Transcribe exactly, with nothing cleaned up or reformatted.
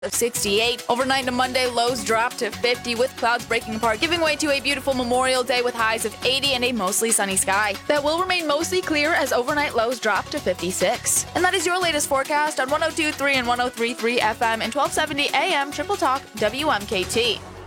of sixty-eight. Overnight to Monday, lows drop to fifty with clouds breaking apart, giving way to a beautiful Memorial Day with highs of eighty and a mostly sunny sky. That will remain mostly clear as overnight lows drop to fifty-six. And that is your latest forecast on one oh two point three and one oh three point three F M and twelve seventy A M Triple Talk W M K T.